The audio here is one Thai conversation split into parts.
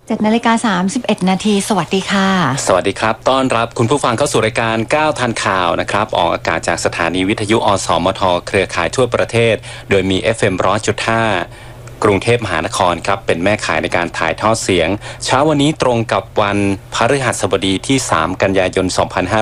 7:31 นาทีสวัสดีค่ะสวัสดีครับต้อนรับคุณผู้ฟังเข้าสู่รายการ9ทันข่าวนะครับออกอากาศจากสถานีวิทยุอสมทเครือข่ายทั่วประเทศโดยมี FM 100.5กรุงเทพมหานครครับเป็นแม่ข่ายในการถ่ายทอดเสียงเช้าวันนี้ตรงกับวันพฤหัสบดีที่3กันยายน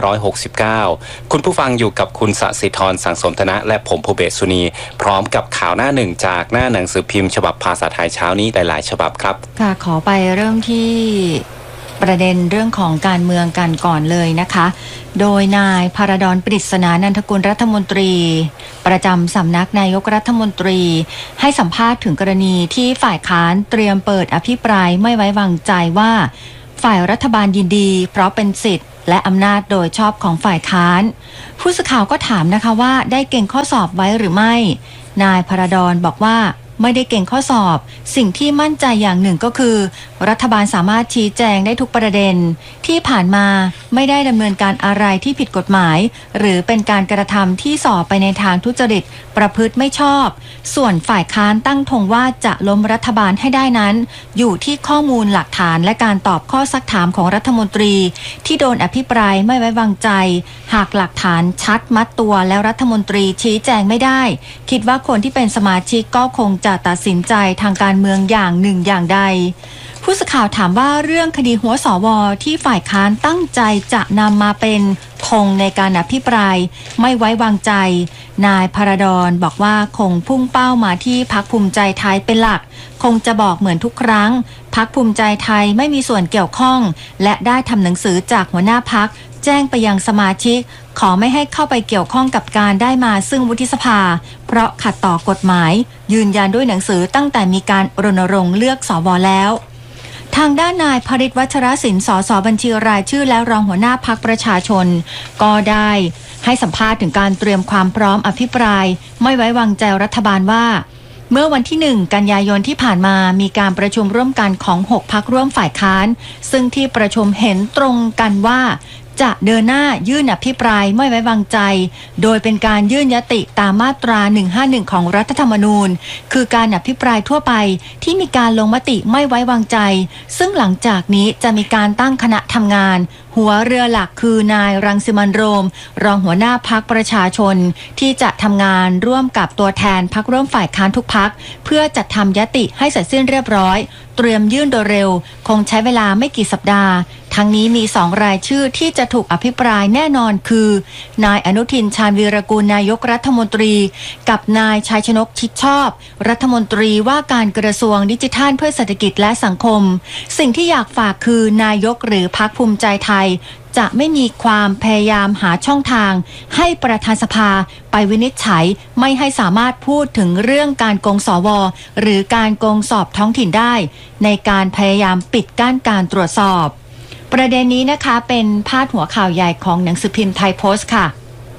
2569คุณผู้ฟังอยู่กับคุณสศิธรสังสมธนะและผมภูเบศสุนีพร้อมกับข่าวหน้าหนึ่งจากหน้าหนังสือพิมพ์ฉบับภาษาไทยเช้านี้หลายๆฉบับครับค่ะขอไปเริ่มที่ประเด็นเรื่องของการเมืองกันก่อนเลยนะคะโดยนายพารดร ปริศนานันทกุลรัฐมนตรีประจำสำนักนายกรัฐมนตรีให้สัมภาษณ์ถึงกรณีที่ฝ่ายค้านเตรียมเปิดอภิปรายไม่ไว้วางใจว่าฝ่ายรัฐบาลยินดีเพราะเป็นสิทธิ์และอำนาจโดยชอบของฝ่ายค้านผู้สื่อข่าวก็ถามนะคะว่าได้เก่งข้อสอบไว้หรือไม่นายพารดรบอกว่าไม่ได้เก่งข้อสอบสิ่งที่มั่นใจอย่างหนึ่งก็คือรัฐบาลสามารถชี้แจงได้ทุกประเด็นที่ผ่านมาไม่ได้ดำเนินการอะไรที่ผิดกฎหมายหรือเป็นการกระทำที่ส่อไปในทางทุจริตประพฤติไม่ชอบส่วนฝ่ายค้านตั้งธงว่าจะล้มรัฐบาลให้ได้นั้นอยู่ที่ข้อมูลหลักฐานและการตอบข้อซักถามของรัฐมนตรีที่โดนอภิปรายไม่ไว้วางใจหากหลักฐานชัดมัดตัวแล้วรัฐมนตรีชี้แจงไม่ได้คิดว่าคนที่เป็นสมาชิกก็คงจะตัดสินใจทางการเมืองอย่างหนึ่งอย่างใดผู้สื่อข่าวถามว่าเรื่องคดีหัวสวที่ฝ่ายค้านตั้งใจจะนำมาเป็นธงในการอภิปรายไม่ไว้วางใจนายพารดรบอกว่าคงพุ่งเป้ามาที่พรรคภูมิใจไทยเป็นหลักคงจะบอกเหมือนทุกครั้งพรรคภูมิใจไทยไม่มีส่วนเกี่ยวข้องและได้ทำหนังสือจากหัวหน้าพรรคแจ้งไปยังสมาชิกขอไม่ให้เข้าไปเกี่ยวข้องกับการได้มาซึ่งวุฒิสภาเพราะขัดต่อกฎหมายยืนยันด้วยหนังสือตั้งแต่มีการรณรงค์เลือกสวแล้วทางด้านนายพฤทธิ์วัชรศิลป์สสบัญชีรายชื่อและรองหัวหน้าพรรคประชาชนก็ได้ให้สัมภาษณ์ถึงการเตรียมความพร้อมอภิปรายไม่ไว้วางใจรัฐบาลว่าเมื่อวันที่1กันยายนที่ผ่านมามีการประชุมร่วมกันของ6พรรคร่วมฝ่ายค้านซึ่งที่ประชุมเห็นตรงกันว่าจะเดินหน้ายื่นอภิปรายไม่ไว้วางใจโดยเป็นการยื่นยติตามมาตรา151ของรัฐธรรมนูญคือการอภิปรายทั่วไปที่มีการลงมติไม่ไว้วางใจซึ่งหลังจากนี้จะมีการตั้งคณะทำงานหัวเรือหลักคือนายรังสิมันต์โรมรองหัวหน้าพรรคประชาชนที่จะทำงานร่วมกับตัวแทนพรรคร่วมฝ่ายค้านทุกพรรคเพื่อจัดทำยติให้เสร็จสิ้นเรียบร้อยเตรียมยื่นโดยเร็วคงใช้เวลาไม่กี่สัปดาห์ทั้งนี้มี2รายชื่อที่จะถูกอภิปรายแน่นอนคือนายอนุทินชาญวีรกูลนายกรัฐมนตรีกับนายชัยชนกชิดชอบรัฐมนตรีว่าการกระทรวงดิจิทัลเพื่อเศรษฐกิจและสังคมสิ่งที่อยากฝากคือนายกหรือพรรคภูมิใจไทยจะไม่มีความพยายามหาช่องทางให้ประธานสภาไปวินิจฉัยไม่ให้สามารถพูดถึงเรื่องการโกงสวหรือการโกงสอบท้องถิ่นได้ในการพยายามปิดกั้นการตรวจสอบประเด็นนี้นะคะเป็นพาดหัวข่าวใหญ่ของหนังสือพิมพ์ไทยโพสต์ค่ะ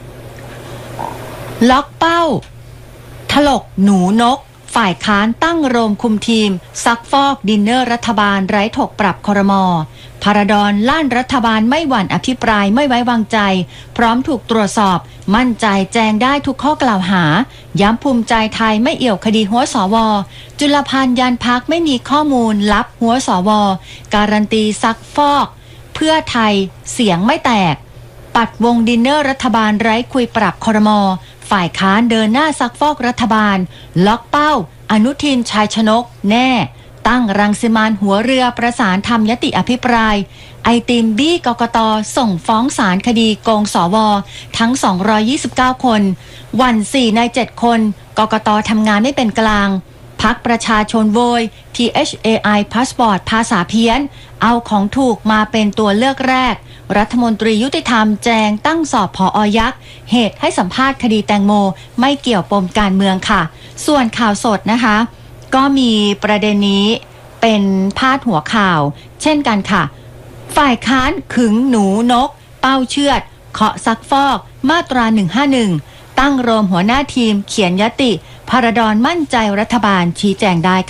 ล็อกเป้าถลกหนูนกฝ่ายค้านตั้งโรมคุมทีมซักฟอกดินเนอร์รัฐบาลไร้ถกปรับครม.พารดรลั่นรัฐบาลไม่หวั่นอภิปรายไม่ไว้วางใจพร้อมถูกตรวจสอบมั่นใจแจงได้ทุกข้อกล่าวหาย้ำภูมิใจไทยไม่เอี่ยวคดีหัวสวจุลภัณฑ์ยานพักไม่มีข้อมูลลับหัวสวการันตีซักฟอกเพื่อไทยเสียงไม่แตกปัดวงดินเนอร์รัฐบาลไร้คุยปรับครม.ฝ่ายค้านเดินหน้าซักฟอกรัฐบาลล็อกเป้าอนุทินชัยชนกแน่ตั้งรังสิมันต์หัวเรือประสานทำยติอภิปรายไอติมบี้กกต.ส่งฟ้องศาลคดีโกงสวทั้ง229คนวัน4ใน7คนกกต.ทำงานไม่เป็นกลางพรรคประชาชนโวย THAI พาสปอร์ตภาษาเพี้ยนเอาของถูกมาเป็นตัวเลือกแรกรัฐมนตรียุติธรรมแจงตั้งสอบผอ.ยักษ์เหตุให้สัมภาษณ์คดีแตงโมไม่เกี่ยวปมการเมืองค่ะส่วนข่าวสดนะคะก็มีประเด็นนี้เป็นพาดหัวข่าวเช่นกันค่ะฝ่ายค้านขึงหนูนกเป้าเชือดเคาะซักฟอกมาตรา151ตั้งโรมหัวหน้าทีมเขียนยติพารดรมั่นใจรัฐบาลชี้แจงได้ค่ะ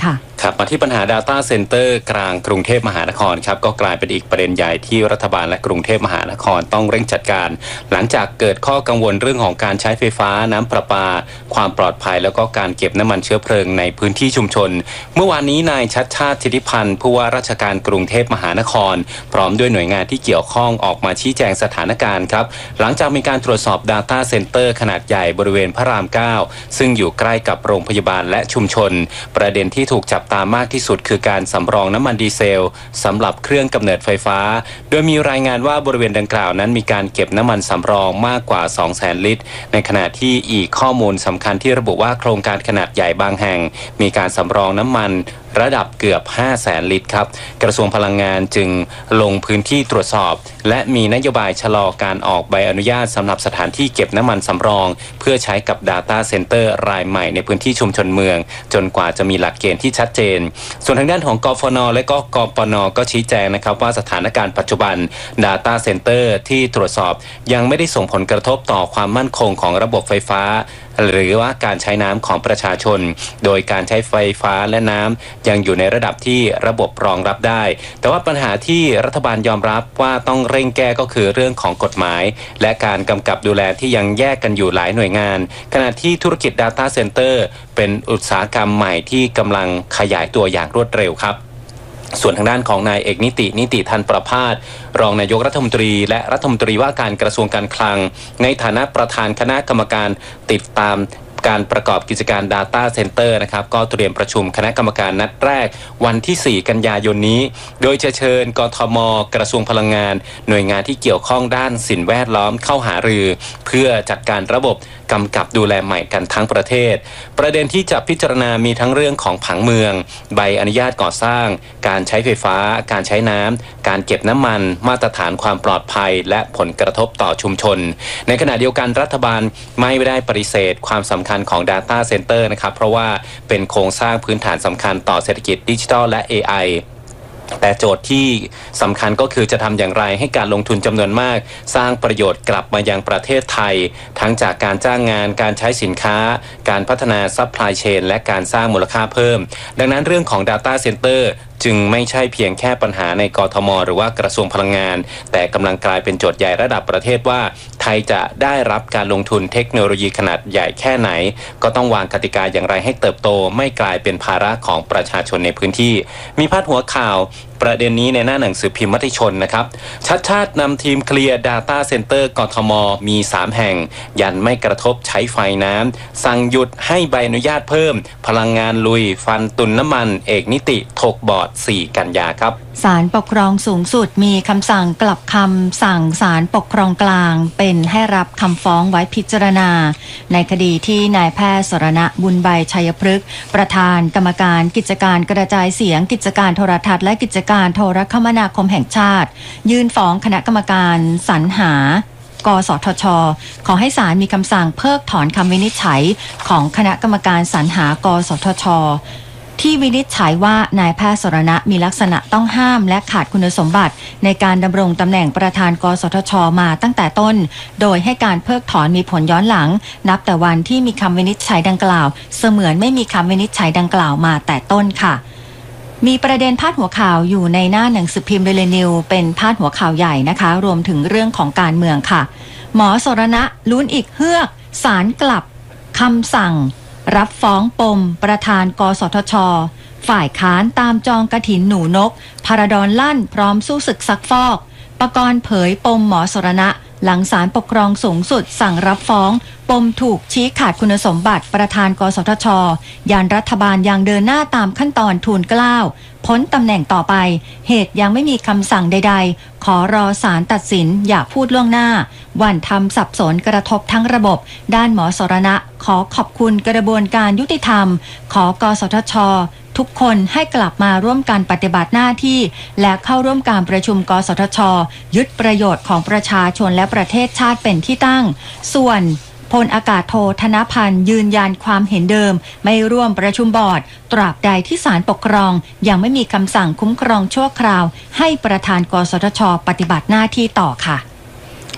ครับมาที่ปัญหา Data Center กลางกรุงเทพมหานครครับก็กลายเป็นอีกประเด็นใหญ่ที่รัฐบาลและกรุงเทพมหานครต้องเร่งจัดการหลังจากเกิดข้อกังวลเรื่องของการใช้ไฟฟ้าน้ำประปาความปลอดภัยแล้วก็การเก็บน้ำมันเชื้อเพลิงในพื้นที่ชุมชนเมื่อวานนี้นายชัชชาติ สิทธิพันธ์ผู้ว่าราชการกรุงเทพมหานครพร้อมด้วยหน่วยงานที่เกี่ยวข้องออกมาชี้แจงสถานการณ์ครับหลังจากมีการตรวจสอบ Data Center ขนาดใหญ่บริเวณพระราม 9ซึ่งอยู่ใกล้กับโรงพยาบาลและชุมชนประเด็นที่ถูกจับตามากที่สุดคือการสำรองน้ำมันดีเซลสำหรับเครื่องกำเนิดไฟฟ้าโดยมีรายงานว่าบริเวณดังกล่าวนั้นมีการเก็บน้ำมันสำรองมากกว่า 200,000 ลิตรในขณะที่อีกข้อมูลสำคัญที่ระบุว่าโครงการขนาดใหญ่บางแห่งมีการสำรองน้ำมันระดับเกือบ 500,000 ลิตรครับกระทรวงพลังงานจึงลงพื้นที่ตรวจสอบและมีนโยบายชะลอการออกใบอนุญาตสำหรับสถานที่เก็บน้ำมันสำรองเพื่อใช้กับ Data Center รายใหม่ในพื้นที่ชุมชนเมืองจนกว่าจะมีหลักเกณฑ์ที่ชัดเจนส่วนทางด้านของกฟน.และก็กปน.ก็ชี้แจงนะครับว่าสถานการณ์ปัจจุบัน Data Center ที่ตรวจสอบยังไม่ได้ส่งผลกระทบต่อความมั่นคงของระบบไฟฟ้าหรือว่าการใช้น้ำของประชาชนโดยการใช้ไฟฟ้าและน้ำยังอยู่ในระดับที่ระบบรองรับได้แต่ว่าปัญหาที่รัฐบาลยอมรับว่าต้องเร่งแก้ก็คือเรื่องของกฎหมายและการกำกับดูแลที่ยังแยกกันอยู่หลายหน่วยงานขณะที่ธุรกิจ Data Center เป็นอุตสาหกรรมใหม่ที่กำลังขยายตัวอย่างรวดเร็วครับส่วนทางด้านของนายเอกนิติทันประภาสรองนายกรัฐมนตรีและรัฐมนตรีว่าการกระทรวงการคลังในฐานะประธานคณะกรรมการติดตามการประกอบกิจการ Data Center นะครับก็เตรียมประชุมคณะกรรมการนัดแรกวันที่ 4 กันยายนนี้โดยจะเชิญกทม.กระทรวงพลังงานหน่วยงานที่เกี่ยวข้องด้านสิ่งแวดล้อมเข้าหารือเพื่อจัดการระบบกำกับดูแลใหม่กันทั้งประเทศประเด็นที่จะพิจารณามีทั้งเรื่องของผังเมืองใบอนุญาตก่อสร้างการใช้ไฟฟ้าการใช้น้ำการเก็บน้ำมันมาตรฐานความปลอดภัยและผลกระทบต่อชุมชนในขณะเดียวกันรัฐบาลไม่ได้ปฏิเสธความสำคัญของ Data Center นะครับเพราะว่าเป็นโครงสร้างพื้นฐานสำคัญต่อเศรษฐกิจดิจิทัลและ AIแต่โจทย์ที่สำคัญก็คือจะทำอย่างไรให้การลงทุนจำนวนมากสร้างประโยชน์กลับมายังประเทศไทยทั้งจากการจ้างงานการใช้สินค้าการพัฒนาซัพพลายเชนและการสร้างมูลค่าเพิ่มดังนั้นเรื่องของ Data Center จึงไม่ใช่เพียงแค่ปัญหาในกทม.หรือว่ากระทรวงพลังงานแต่กำลังกลายเป็นโจทย์ใหญ่ระดับประเทศว่าไทยจะได้รับการลงทุนเทคโนโลยีขนาดใหญ่แค่ไหนก็ต้องวางกติกาอย่างไรให้เติบโตไม่กลายเป็นภาระของประชาชนในพื้นที่มีพาดหัวข่าวประเด็นนี้ในหน้าหนังสือพิมพ์มติชนนะครับชัดชาตินำทีมเคลียร์ Data Center กทม.มี 3 แห่งยันไม่กระทบใช้ไฟน้ำสั่งหยุดให้ใบอนุญาตเพิ่มพลังงานลุยฟันตุนน้ำมันเอกนิติถกบอร์ด 4 กันยาครับศาลปกครองสูงสุดมีคำสั่งกลับคำสั่งศาลปกครองกลางเป็นให้รับคำฟ้องไว้พิจารณาในคดีที่นายแพทย์สรณะบุญใบชัยพฤกษ์ประธานกรรมการกิจการกระจายเสียงกิจการโทรทัศน์และกิจการโทรคมนาคมแห่งชาติยื่นฟ้องคณะกรรมการสรรหากสทช.ขอให้ศาลมีคำสั่งเพิกถอนคำวินิจฉัยของคณะกรรมการสรรหากสทช.ที่วินิจฉัยว่านายแพทย์สรณะมีลักษณะต้องห้ามและขาดคุณสมบัติในการดำรงตำแหน่งประธานกสทช.มาตั้งแต่ต้นโดยให้การเพิกถอนมีผลย้อนหลังนับแต่วันที่มีคำวินิจฉัยดังกล่าวเสมือนไม่มีคำวินิจฉัยดังกล่าวมาแต่ต้นค่ะมีประเด็นพาดหัวข่าวอยู่ในหน้าหนังสือพิมพ์เดลินิวเป็นพาดหัวข่าวใหญ่นะคะรวมถึงเรื่องของการเมืองค่ะหมอสรณะลุ้นอีกเฮือกศาลกลับคำสั่งรับฟ้องปมประธานกสทช.ฝ่ายค้านตามจองกฐินหนูนกพาราดอนลั่นพร้อมสู้ศึกซักฟอกปกรณ์เผยปมหมอสรณะหลังศาลปกครองสูงสุดสั่งรับฟ้องปมถูกชี้ขาดคุณสมบัติประธานกสทช.ยานรัฐบาลยังเดินหน้าตามขั้นตอนทูลเกล้าพ้นตำแหน่งต่อไปเหตุยังไม่มีคำสั่งใดๆขอรอศาลตัดสินอย่าพูดล่วงหน้าวันทำสับสนกระทบทั้งระบบด้านหมอสรณะขอขอบคุณกระบวนการยุติธรรมขอกสทช.ทุกคนให้กลับมาร่วมกันปฏิบัติหน้าที่และเข้าร่วมการประชุมกสทช.ยึดประโยชน์ของประชาชนและประเทศชาติเป็นที่ตั้งส่วนพลอากาศโทธนพันธ์ยืนยันความเห็นเดิมไม่ร่วมประชุมบอร์ดตราบใดที่ศาลปกครองยังไม่มีคำสั่งคุ้มครองชั่วคราวให้ประธานกสทช.ปฏิบัติหน้าที่ต่อค่ะ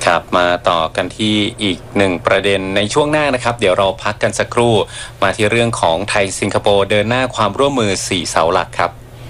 ครับมาต่อกันที่อีกหนึ่งประเด็นในช่วงหน้านะครับเดี๋ยวเราพักกันสักครู่มาที่เรื่องของไทยสิงคโปร์เดินหน้าความร่วมมือ4เสาหลักครับ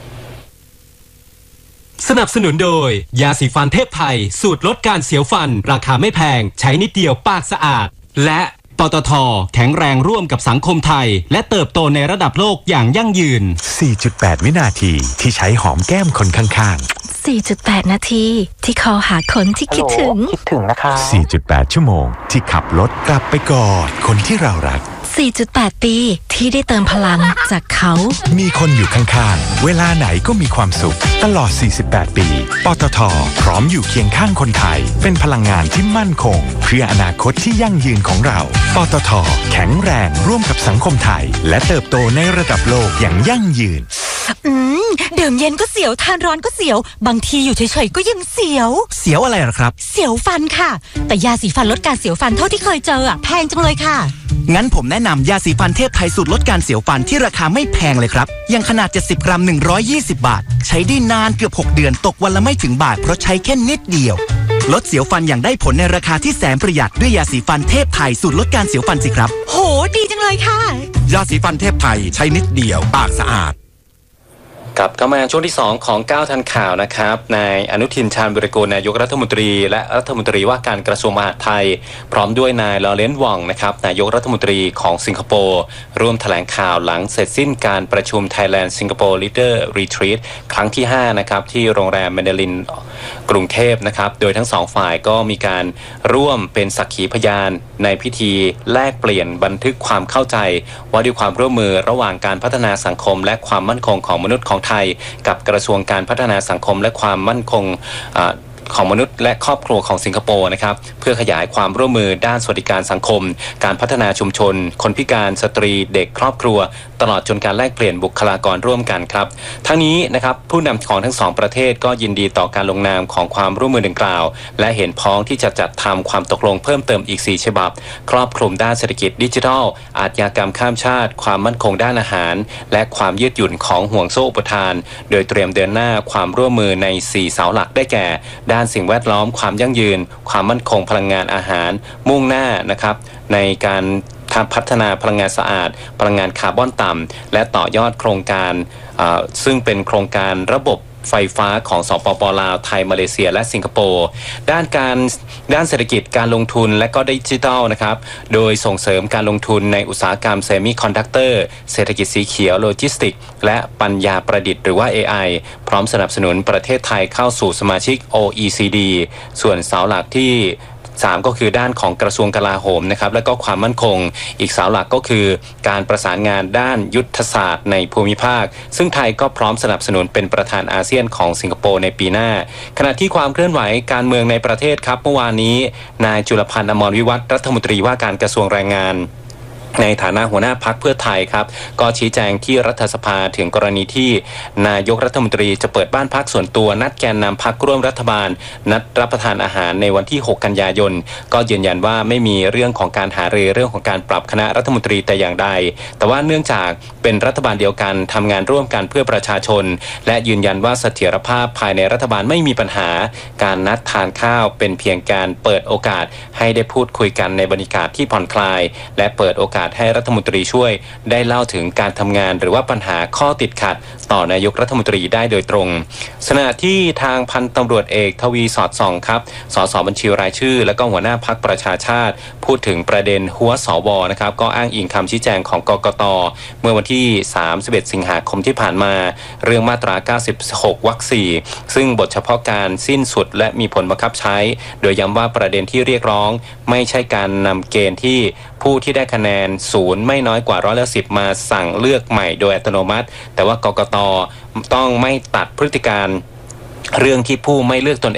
สนับสนุนโดยยาสีฟันเทพไทยสูตรลดการเสียวฟันราคาไม่แพงใช้นิดเดียวปากสะอาดและปตท.แข็งแรงร่วมกับสังคมไทยและเติบโตในระดับโลกอย่างยั่งยืน 4.8 วินาทีที่ใช้หอมแก้มคนข้างๆ 4.8 นาทีที่คอหาคนที่คิดถึงนะคะ 4.8 ชั่วโมงที่ขับรถกลับไปกอดคนที่เรารัก 4.8 ปีที่ได้เติมพลังจากเขามีคนอยู่ข้างๆเวลาไหนก็มีความสุขตลอด 48 ปีปตท.พร้อมอยู่เคียงข้างคนไทยเป็นพลังงานที่มั่นคงเพื่ออนาคตที่ยั่งยืนของเราปตท.แข็งแรงร่วมกับสังคมไทยและเติบโตในระดับโลกอย่างยั่งยืนดื่มเย็นก็เสียวทานร้อนก็เสียวบางทีอยู่เฉยๆก็ยังเสียวอะไรหรอครับเสียวฟันค่ะแต่ยาสีฟันลดการเสียวฟันเท่าที่เคยเจอแพงจังเลยค่ะงั้นผมแนะนำยาสีฟันเทพไทยสูตรลดการเสียวฟันที่ราคาไม่แพงเลยครับยังขนาด70 กรัม120 บาทใช้ได้นานเกือบ6 เดือนตกวันละไม่ถึงบาทเพราะใช้แค่นิดเดียวลดเสียวฟันอย่างได้ผลในราคาที่แสนประหยัดด้วยยาสีฟันเทพไทยสูตรลดการเสียวฟันสิครับโหดีจังเลยค่ะยาสีฟันเทพไทยใช้นิดเดียวปากสะอาดกลับเข้ามาช่วงที่2ของ9ทันข่าวนะครับนายอนุทินชาญวิรากูลนายกรัฐมนตรีและรัฐมนตรีว่าการกระทรวงมหาดไทยพร้อมด้วยนายลอเรนซ์วองนะครับนายกรัฐมนตรีของสิงคโปร์ร่วมแถลงข่าวหลังเสร็จสิ้นการประชุม Thailand Singapore Leader Retreat ครั้งที่5นะครับที่โรงแรมแมนดารินกรุงเทพนะครับโดยทั้ง2ฝ่ายก็มีการร่วมเป็นสักขีพยานในพิธีแลกเปลี่ยนบันทึกความเข้าใจว่าด้วยความร่วมมือระหว่างการพัฒนาสังคมและความมั่นคงของมนุษย์ของไทยกับกระทรวงการพัฒนาสังคมและความมั่นคงของมนุษย์และครอบครัวของสิงคโปร์นะครับเพื่อขยายความร่วมมือด้านสวัสดิการสังคมการพัฒนาชุมชนคนพิการสตรีเด็กครอบครัวตลอดจนการแลกเปลี่ยนบุคลากรร่วมกันครับทั้งนี้นะครับผู้นำของทั้ง2ประเทศก็ยินดีต่อการลงนามของความร่วมมือดังกล่าวและเห็นพ้องที่จะจัดทำความตกลงเพิ่มเติมอีก4ฉบับครอบคลุมด้านเศรษฐกิจดิจิทัลอาชญากรรมข้ามชาติความมั่นคงด้านอาหารและความยืดหยุ่นของห่วงโซ่อุปทานโดยเตรียมเดินหน้าความร่วมมือใน4เสาหลักได้แก่ด้านสิ่งแวดล้อมความยั่งยืนความมั่นคงพลังงานอาหารมุ่งหน้านะครับในการพัฒนาพลังงานสะอาดพลังงานคาร์บอนต่ำและต่อยอดโครงการซึ่งเป็นโครงการระบบไฟฟ้าของสปป.ลาวไทยมาเลเซียและสิงคโปร์ด้านเศรษฐกิจการลงทุนและก็ดิจิทัลนะครับโดยส่งเสริมการลงทุนในอุตสาหกรรมเซมิคอนดักเตอร์เศรษฐกิจสีเขียวโลจิสติกและปัญญาประดิษฐ์หรือว่า AI พร้อมสนับสนุนประเทศไทยเข้าสู่สมาชิก OECD ส่วนเสาหลักที่3ก็คือด้านของกระทรวงกลาโหมนะครับและก็ความมั่นคงอีกเสาหลักก็คือการประสานงานด้านยุทธศาสตร์ในภูมิภาคซึ่งไทยก็พร้อมสนับสนุนเป็นประธานอาเซียนของสิงคโปร์ในปีหน้าขณะที่ความเคลื่อนไหวการเมืองในประเทศครับเมื่อวานนี้นายจุลพันธ์อมรวิวัฒน์รัฐมนตรีว่าการกระทรวงแรงงานในฐานะหัวหน้าพรรคเพื่อไทยครับก็ชี้แจงที่รัฐสภาถึงกรณีที่นายกรัฐมนตรีจะเปิดบ้านพักส่วนตัวนัดแกนนำพรรคร่วมรัฐบาลนัดรับประทานอาหารในวันที่6 กันยายนก็ยืนยันว่าไม่มีเรื่องของการหารือเรื่องของการปรับคณะรัฐมนตรีแต่อย่างใดแต่ว่าเนื่องจากเป็นรัฐบาลเดียวกันทำงานร่วมกันเพื่อประชาชนและยืนยันว่าเสถียรภาพภายในรัฐบาลไม่มีปัญหาการนัดทานข้าวเป็นเพียงการเปิดโอกาสให้ได้พูดคุยกันในบรรยากาศที่ผ่อนคลายและเปิดโอกาสให้รัฐมนตรีช่วยได้เล่าถึงการทำงานหรือว่าปัญหาข้อติดขัดต่อนายกรัฐมนตรีได้โดยตรงขณะที่ทางพันตำรวจเอกทวีสอดส่องครับสสบัญชีรายชื่อและก็หัวหน้าพรรคประชาชาติพูดถึงประเด็นหัวสวนะครับก็อ้างอิงคำชี้แจงของกกต.เมื่อวันที่31 สิงหาคมที่ผ่านมาเรื่องมาตรา96 วรรค 4ซึ่งบทเฉพาะการสิ้นสุดและมีผลบังคับใช้โดยย้ำว่าประเด็นที่เรียกร้องไม่ใช่การนำเกณฑ์ที่ผู้ที่ได้คะแนน0ไม่น้อยกว่า10%มาสั่งเลือกใหม่โดยอัตโนมัติแต่ว่ากกต.ต้องไม่ตัดพฤติการเรื่องที่ผู้ไม่เลือกตน